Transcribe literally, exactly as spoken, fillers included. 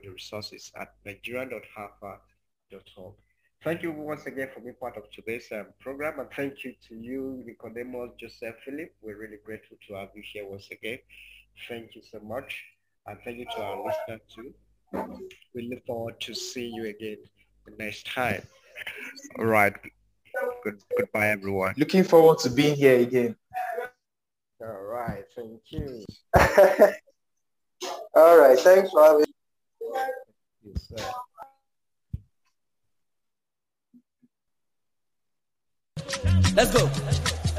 the resources at nigeria dot harvard dot org. Thank you once again for being part of today's um, program, and thank you to you, Nicodemus Joseph Philip. We're really grateful to have you here once again. Thank you so much, and thank you to our listeners too. We look forward to seeing you again the next time. All right. Good, goodbye, everyone. Looking forward to being here again. All right. Thank you. All right. Thanks for having me. Yes, Let's go.